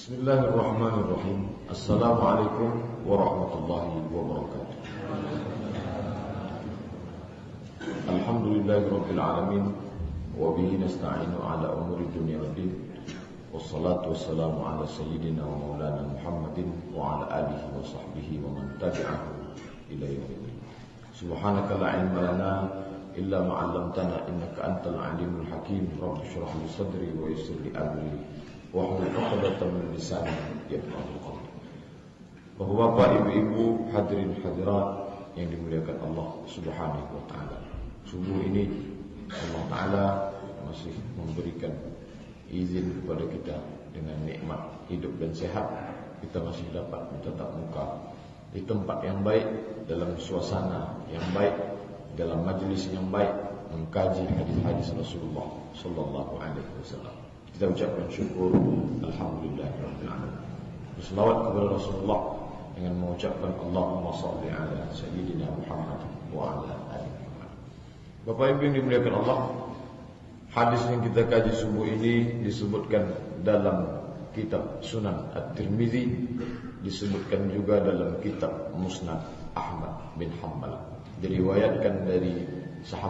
Bismillahirrahmanirrahim. Assalamualaikum warahmatullahi wabarakatuh. Alhamdulillahirabbil alamin wa bihi nasta'inu ala umuri dunya waddin. Wassalatu wassalamu ala sayyidina wa maulana Muhammadin wa ala alihi wa sahbihi wa man tabi'ahu ila yaumiddin. Subhanaka la ilma lana illa ma 'allamtana innaka antal alimul hakim. Rabbi shrah li sadri wa yassir li amri wahlul 'uqdatam min lisani yafqahu qawli. Bapak, ibu-ibu, hadirin hadirat yang dimuliakan Allah Subhanahu wa taala. Subuh ini Allah taala masih memberikan izin kepada kita dengan nikmat hidup dan sehat. Kita masih dapat bertatap muka di tempat yang baik, dalam suasana yang baik, dalam majlis yang baik, mengkaji hadis-hadis Rasulullah sallallahu alaihi wasallam. Kita ucapkan syukur alhamdulillahirabbil alamin. Berselawat kepada Rasulullah dengan mengucapkan Allahumma shalli ala sayyidina Muhammad wa ala ali Muhammad. Bapak Ibu yang dimuliakan Allah, hadis yang kita kaji subuh ini disebutkan dalam kitab Sunan At-Tirmizi, disebutkan juga dalam kitab Musnad Ahmad bin Hanbal, diriwayatkan dari sahabat